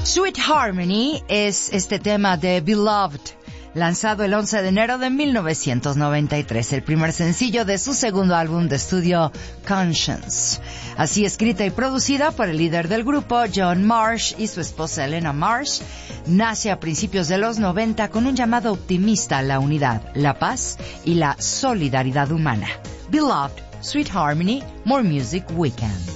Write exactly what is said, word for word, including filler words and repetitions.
Sweet Harmony es este tema de Beloved, lanzado el once de enero de mil novecientos noventa y tres, el primer sencillo de su segundo álbum de estudio, Conscience. Así escrita y producida por el líder del grupo, John Marsh, y su esposa Elena Marsh, nace a principios de los noventa con un llamado optimista a la unidad, la paz y la solidaridad humana. Beloved, Sweet Harmony, More Music Weekend.